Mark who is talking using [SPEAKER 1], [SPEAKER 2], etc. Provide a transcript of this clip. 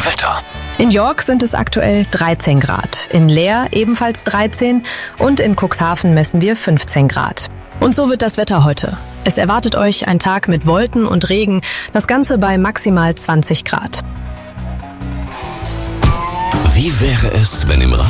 [SPEAKER 1] Wetter.
[SPEAKER 2] In York sind es aktuell 13 Grad, in Leer ebenfalls 13 und in Cuxhaven messen wir 15 Grad. Und so wird das Wetter heute. Es erwartet euch ein Tag mit Wolken und Regen, das Ganze bei maximal 20 Grad.
[SPEAKER 1] Wie wäre es, wenn im Radio